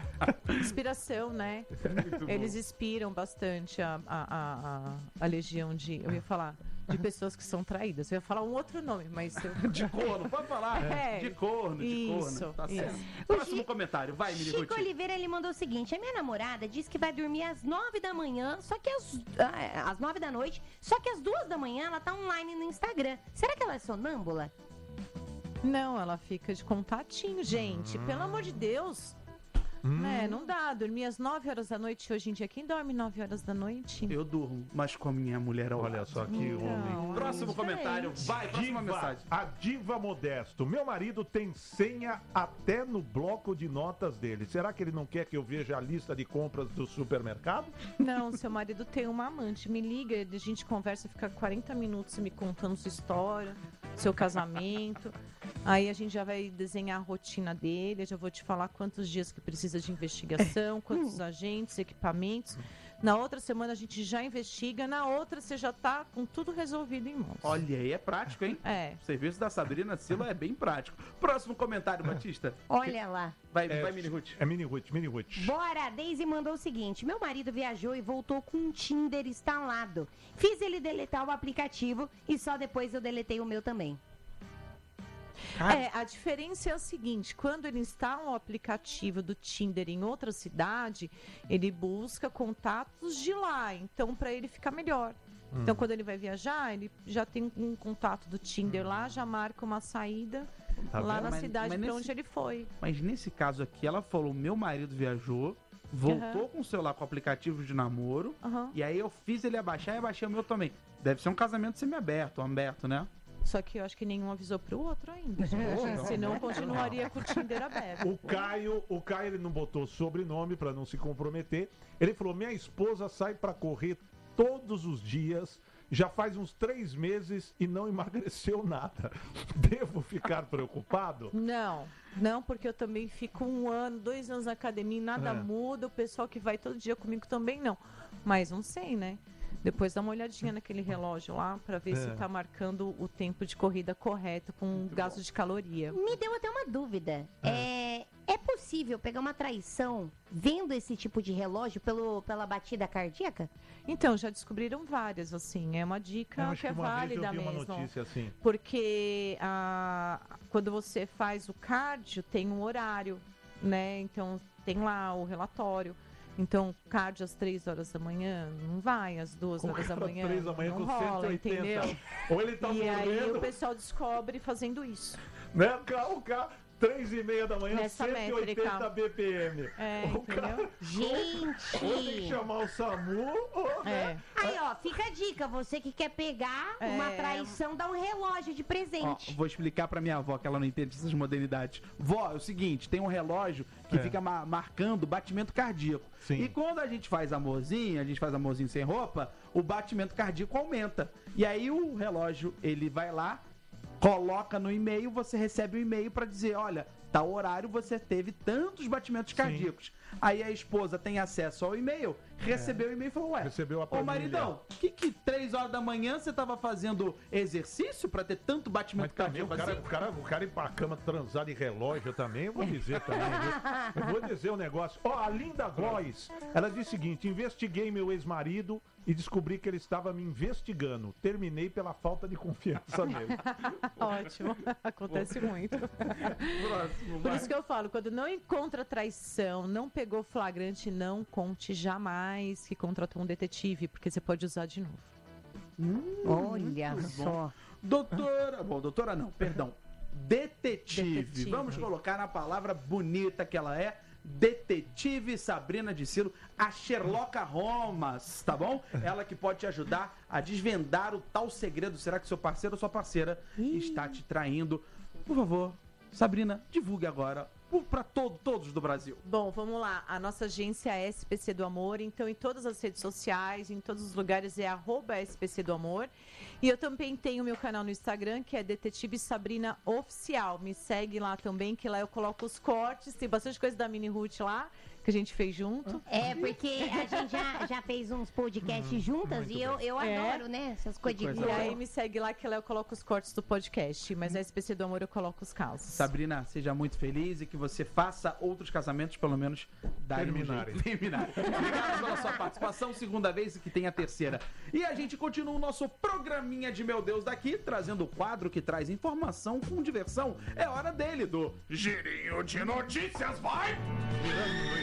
Inspiração, né? Eles inspiram bastante a legião de... Eu ia falar de pessoas que são traídas. Eu ia falar um outro nome, mas... De corno, pode falar. É. De corno, Isso, corno. Tá isso. certo. O Próximo Chi- comentário. Vai, Mili Chico Ruth. Oliveira, ele mandou o seguinte: a minha namorada disse que vai dormir às 9 da manhã, só que às 9 da noite, só que às 2 da manhã ela tá online no Instagram. Será que ela é sonâmbula? Não, ela fica de contatinho, gente. Pelo amor de Deus. Né? Não dá. Dormir às 9 horas da noite hoje em dia. Quem dorme 9 horas da noite? Eu durmo, mas com a minha mulher ao Olha lado. só que Então, homem. Próximo é comentário. diferente. Vai, próxima mensagem. A Diva Modesto. Meu marido tem senha até no bloco de notas dele. Será que ele não quer que eu veja a lista de compras do supermercado? Não, seu marido tem uma amante. Me liga, a gente conversa, fica 40 minutos me contando sua história, seu casamento. Aí a gente já vai desenhar a rotina dele, eu já vou te falar quantos dias que precisa de investigação, quantos agentes, equipamentos. Na outra semana a gente já investiga, na outra você já tá com tudo resolvido em mãos. Olha aí, é prático, hein? É. O serviço da Sabrina Silva é bem prático. Próximo comentário, Batista. Olha lá. Vai, Mini Ruth. É Mini Ruth. Bora, a Daisy mandou o seguinte: meu marido viajou e voltou com um Tinder instalado. Fiz ele deletar o aplicativo e só depois eu deletei o meu também. A diferença é a seguinte, quando ele instala o aplicativo do Tinder em outra cidade, ele busca contatos de lá, então para ele ficar melhor. Então quando ele vai viajar, ele já tem um contato do Tinder lá, já marca uma saída lá vendo? na Mas cidade para nesse- onde ele foi. Mas nesse caso aqui, ela falou: meu marido viajou, voltou com o celular com o aplicativo de namoro, Aham. e aí eu fiz ele abaixar e abaixei o meu também. Deve ser um casamento semi-aberto, aberto, né? Só que eu acho que nenhum avisou pro outro ainda. Senão continuaria com o Tinder aberto. O Caio, ele não botou sobrenome pra não se comprometer. Ele falou: minha esposa sai pra correr todos os dias, já faz uns 3 meses e não emagreceu nada. Devo ficar preocupado? Não, porque eu também fico 1 ano, 2 anos na academia e nada muda. O pessoal que vai todo dia comigo também não. Mas não sei, né? Depois dá uma olhadinha naquele relógio lá pra ver se tá marcando o tempo de corrida correto com gasto de caloria. Me deu até uma dúvida. É possível pegar uma traição vendo esse tipo de relógio pela batida cardíaca? Então, já descobriram várias, assim. É uma dica Eu acho que é que uma vez eu válida vi uma mesmo. notícia assim. Porque quando você faz o cardio, tem um horário, né? Então, tem lá o relatório. Então, cardio às 3 horas da manhã, não vai às 2 horas da manhã. 3 da manhã não com rola, 180. entendeu? Ou ele tá E aí morrendo, o pessoal descobre fazendo isso. né? O cara 3h30 da manhã, Nessa 180 métrica. BPM. É, O cara- entendeu? Ou tem que Gente! chamar o SAMU, ou, né? Aí, ó, fica a dica. Você que quer pegar uma traição, dá um relógio de Ó, presente. vou explicar pra minha avó, que ela não entende essas modernidades. Vó, é o seguinte, tem um relógio que fica marcando batimento cardíaco. Sim. E quando a gente faz amorzinho sem roupa, o batimento cardíaco aumenta. E aí o relógio, ele vai lá, coloca no e-mail, você recebe um e-mail pra dizer: olha, tal horário você teve tantos batimentos cardíacos. Aí a esposa tem acesso ao e-mail, recebeu o e-mail e falou: ué, Recebeu a ô planilha. maridão, que 3 horas da manhã você tava fazendo exercício pra ter tanto batimento Mas também cardíaco assim? o cara ir pra cama transar de relógio também, eu vou dizer também, viu? Eu vou dizer um negócio. Ó, a Linda Góes, ela diz o seguinte: investiguei meu ex-marido e descobri que ele estava me investigando. Terminei pela falta de confiança nele. Ótimo. Acontece muito. Próximo, Por vai. isso que eu falo, quando não encontra traição, não pegou flagrante, não conte jamais que contratou um detetive, porque você pode usar de novo. Olha só. Doutora, bom, doutora não, perdão. Detetive. Detetive. Vamos colocar na palavra bonita que ela é. Detetive Sabrina de Ciro, a Sherlock Holmes, tá bom? Ela que pode te ajudar a desvendar o tal segredo. Será que seu parceiro ou sua parceira está te traindo? Por favor, Sabrina, divulgue agora para todos do Brasil. Bom, vamos lá. A nossa agência é SPC do Amor, então em todas as redes sociais, em todos os lugares é @SPC do Amor. E eu também tenho meu canal no Instagram, que é Detetive Sabrina Oficial. Me segue lá também, que lá eu coloco os cortes, tem bastante coisa da Mini Ruth lá, que a gente fez junto. É, porque a gente já fez uns podcasts juntas e eu adoro, né? Essas coisas de coisa E boa. aí me segue lá, que lá eu coloco os cortes do podcast, mas na SPC do Amor eu coloco os casos. Sabrina, seja muito feliz e que você faça outros casamentos, pelo menos Terminarem. Terminarem. Obrigado pela sua participação, segunda vez e que tem a terceira. E a gente continua o nosso programinha de Meu Deus daqui, trazendo o quadro que traz informação com diversão. É hora dele, do Girinho de Notícias, vai! Girando e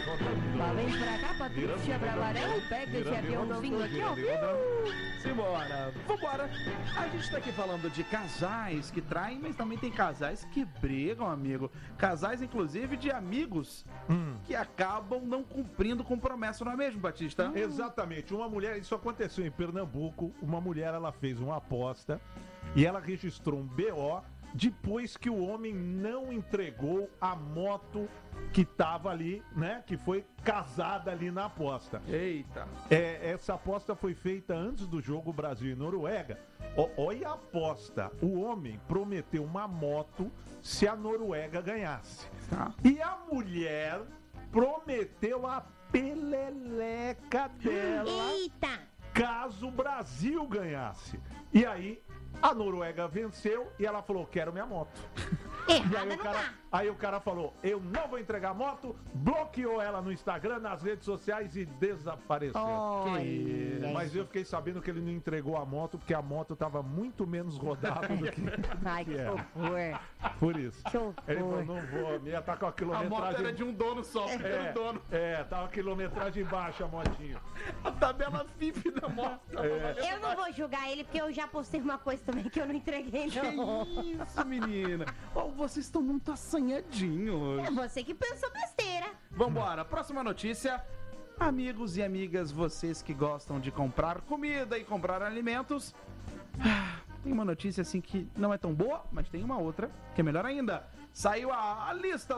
Vem pra cá, Patrícia Bravarão. Pega esse aviãozinho aqui, ó. Simbora, vambora. A gente tá aqui falando de casais que traem, mas também tem casais que brigam, amigo. Casais, inclusive, de amigos que acabam não cumprindo com promessa, não é mesmo, Batista? Exatamente. Uma mulher, isso aconteceu em Pernambuco, uma mulher, ela fez uma aposta e ela registrou um BO depois que o homem não entregou a moto que tava ali, né, que foi casada ali na aposta. Eita. Essa aposta foi feita antes do jogo Brasil e Noruega. Olha a aposta. O homem prometeu uma moto se a Noruega ganhasse. Tá. E a mulher prometeu a peleleca dela Eita! caso o Brasil ganhasse. E aí, a Noruega venceu e ela falou, quero minha moto. E aí o cara falou, eu não vou entregar a moto, bloqueou ela no Instagram, nas redes sociais e desapareceu. Mas eu fiquei sabendo que ele não entregou a moto porque a moto tava muito menos rodada do que... Ai, que horror. Por isso. Que horror. Ele falou, não vou, minha tá com a A quilometragem... moto era de um dono só, primeiro dono. Tava a quilometragem baixa a motinha. A tabela FIP da moto. Eu não vou julgar ele porque eu já postei uma coisa também que eu não entreguei, não. Que isso, menina? Oh, vocês estão muito assanhadinhos. É você que pensou besteira. Vambora, próxima notícia. Amigos e amigas, vocês que gostam de comprar comida e comprar alimentos, tem uma notícia assim que não é tão boa, mas tem uma outra que é melhor ainda. Saiu a lista